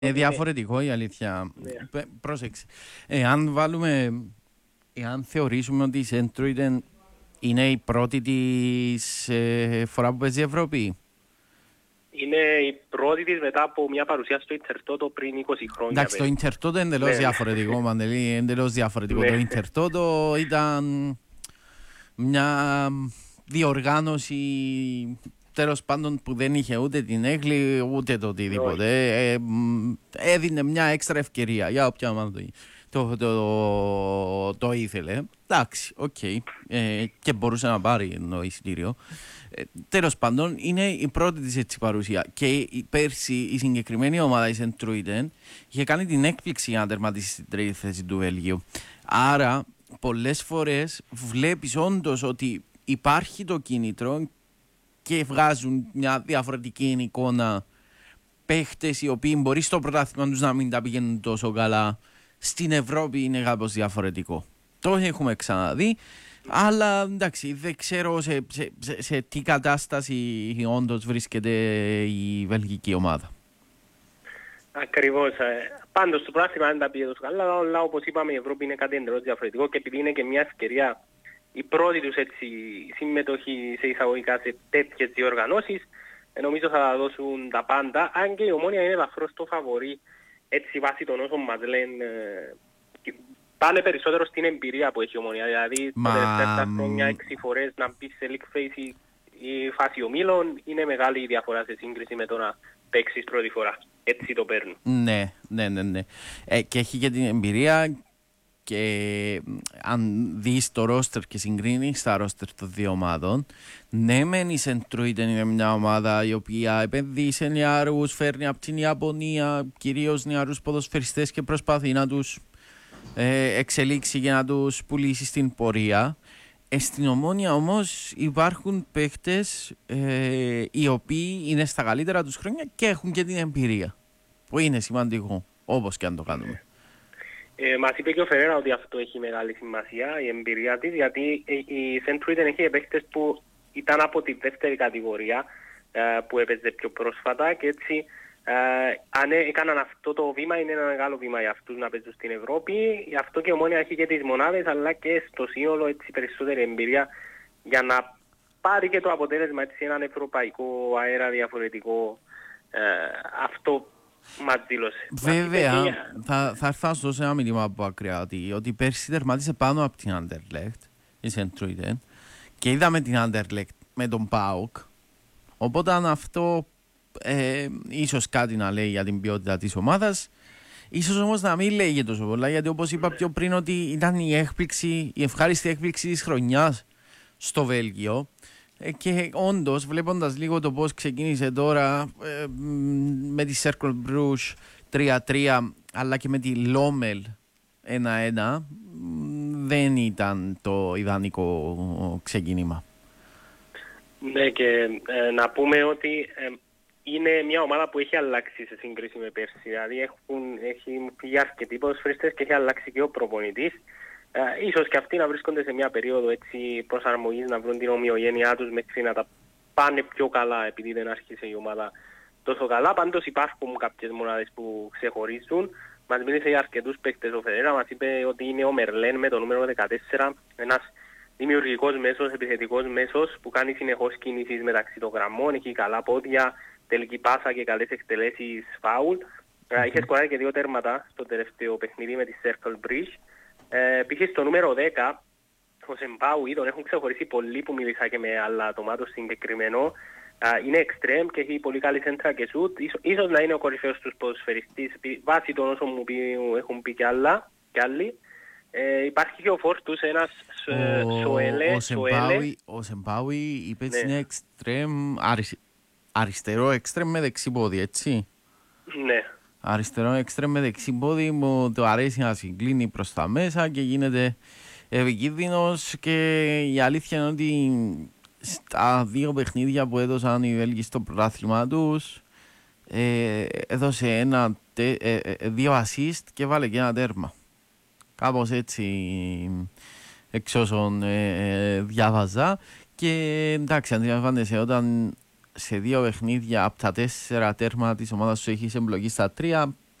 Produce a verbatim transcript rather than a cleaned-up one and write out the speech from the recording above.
Είναι διαφορετικό η αλήθεια. Ναι. Πρόσεξε. Εάν βάλουμε, εάν θεωρήσουμε ότι η Centroid είναι η πρώτη της ε, φορά που παίζει η Ευρώπη. Είναι η πρώτη της μετά από μια παρουσία στο Ιντερτότο πριν είκοσι χρόνια. Εντάξει, το Ιντερτότο είναι εντελώς ναι. διαφορετικό, Μαντελή, εντελώς διαφορετικό. Ναι. Το Ιντερτότο ήταν μια διοργάνωση, τέλος πάντων, που δεν είχε ούτε την έγκλη ούτε το οτιδήποτε. Ε, ε, έδινε μια έξτρα ευκαιρία για όποια ομάδα το, το, το, το ήθελε. Εντάξει, οκ. Okay. Ε, και μπορούσε να πάρει το εισιτήριο. Ε, τέλος πάντων, είναι η πρώτη της έτσι παρουσία. Και η, πέρσι η συγκεκριμένη ομάδα, η Centroid, είχε κάνει την έκπληξη για να τερματίσει στην τρίτη θέση του Βέλγιου. Άρα, πολλές φορές βλέπεις όντως ότι υπάρχει το κίνητρο και βγάζουν μια διαφορετική εικόνα παίχτες οι οποίοι μπορεί στο πρωτάθλημα τους να μην τα πηγαίνουν τόσο καλά. Στην Ευρώπη είναι κάπως διαφορετικό. Το έχουμε ξαναδεί, αλλά εντάξει, δεν ξέρω σε, σε, σε, σε τι κατάσταση όντως βρίσκεται η βελγική ομάδα. Ακριβώς. Πάντως το πρωτάθλημα δεν τα πήγε τόσο καλά, αλλά όπως είπαμε η Ευρώπη είναι κάτι εντελώς διαφορετικό και επειδή είναι και μια ευκαιρία η πρώτη τους έτσι, συμμετοχή σε εισαγωγικά σε τέτοιες διοργανώσεις, νομίζω θα τα δώσουν τα πάντα, αν και η Ομόνοια είναι ελαφρώς το φαβορί, έτσι βάσει των όσων μας λένε, πάνε περισσότερο στην εμπειρία που έχει η Ομόνοια, δηλαδή Μα... τα τελευταία χρόνια έξι φορές να μπει σε league phase η, η φάση ομίλων είναι μεγάλη η διαφορά σε σύγκριση με το να παίξεις πρώτη φορά, έτσι το παίρνουν. Ναι, ναι, ναι, ναι. Ε, και έχει και την εμπειρία. Και αν δεις το ρόστερ και συγκρίνεις τα ρόστερ των δύο ομάδων, ναι μεν η Centroid είναι μια ομάδα η οποία επενδύει σε νεαρούς, φέρνει από την Ιαπωνία κυρίως νεαρούς ποδοσφαιριστές και προσπαθεί να τους ε, εξελίξει και να τους πουλήσει στην πορεία. Ε, στην Ομόνοια όμως υπάρχουν παίχτες ε, οι οποίοι είναι στα καλύτερα τους χρόνια και έχουν και την εμπειρία, που είναι σημαντικό όπως και αν το κάνουμε. Ε, μας είπε και ο Φερέρα ότι αυτό έχει μεγάλη σημασία, η εμπειρία της, γιατί η Centroid έχει παίκτες που ήταν από τη δεύτερη κατηγορία ε, που έπαιζε πιο πρόσφατα και έτσι ε, αν έκαναν αυτό το βήμα είναι ένα μεγάλο βήμα για αυτούς να παίζουν στην Ευρώπη. Γι' αυτό και η Ομόνοια έχει και τις μονάδες αλλά και στο σύνολο έτσι, περισσότερη εμπειρία για να πάρει και το αποτέλεσμα έτσι, έναν ευρωπαϊκό αέρα διαφορετικό. Ε, αυτό μας δήλωσε. Βέβαια, θα, θα έρθω να σου δώσω ένα μήνυμα από Ακριάτη ότι πέρσι τερμάτισε πάνω από την Anderlecht η Centroid και είδαμε την Anderlecht με τον ΠΑΟΚ, οπότε αυτό ε, ίσως κάτι να λέει για την ποιότητα της ομάδας, ίσως όμως να μην λέει τόσο πολλά, γιατί όπως είπα πιο πριν ότι ήταν η έκπληξη, η ευχάριστη έκπληξη της χρονιάς στο Βέλγιο. Και όντως, βλέποντας λίγο το πώς ξεκίνησε τώρα ε, με τη Cercle Bruges τρία τρία αλλά και με τη Lommel ένα ένα, δεν ήταν το ιδανικό ξεκίνημα. Ναι, και ε, να πούμε ότι ε, είναι μια ομάδα που έχει αλλάξει σε σύγκριση με πέρσι. Δηλαδή έχουν, έχει φύγει αρκετοί ποδοσφαιριστές και έχει αλλάξει και ο προπονητής. Ε, ίσως και αυτοί να βρίσκονται σε μια περίοδο έτσι προσαρμογής, να βρουν την ομοιογένειά τους μέχρι να τα πάνε πιο καλά επειδή δεν άρχισε η ομάδα τόσο καλά. Πάντως υπάρχουν κάποιες μονάδες που ξεχωρίζουν. Μας μίλησε για αρκετούς παίκτες ο Φερέρα, μας είπε ότι είναι ο Μερλέν με το νούμερο δεκατέσσερα, ένας δημιουργικός μέσος, επιθετικός μέσος που κάνει συνεχώς κινήσεις μεταξύ των γραμμών, έχει καλά πόδια, τελική πάσα και καλές εκτελέσεις φάουλ. Mm-hmm. Είχε σκοράρει και δύο τέρματα στο τελευταίο παιχνίδι με τη Cercle Bruges. Ε, π.χ. στο νούμερο δέκα, ο Σεμπάουι, τον έχουν ξεχωρίσει πολύ που μίλησα και με άλλα άτομα το συγκεκριμένο. Uh, είναι εξτρέμ και έχει πολύ καλή σέντρα και σούτ. Ίσως, ίσως να είναι ο κορυφαίος τους ποδοσφαιριστής, βάσει των όσων μου πει, έχουν πει και, άλλα, και άλλοι. Ε, υπάρχει και ο φόρ τους, ένας Σοέλε. Ο Σεμπάουι είπε ότι είναι εξτρέμ, αρι, αριστερό εξτρέμ με δεξί πόδι, έτσι. Ναι. Αριστερό εξτρέμ με δεξί πόδι, μου το αρέσει να συγκλίνει προς τα μέσα και γίνεται επικίνδυνος, και η αλήθεια είναι ότι στα δύο παιχνίδια που έδωσαν οι Βέλγοι στο πρωτάθλημα τους ε, έδωσε ένα, τε, ε, ε, δύο assist και βάλε και ένα τέρμα. Κάπως έτσι εξ όσων ε, ε, διάβαζα. Και εντάξει, αντιλαμβάνεσαι, όταν σε δύο παιχνίδια από τα τέσσερα τέρμα της ομάδας σου έχεις εμπλοκή στα τρία,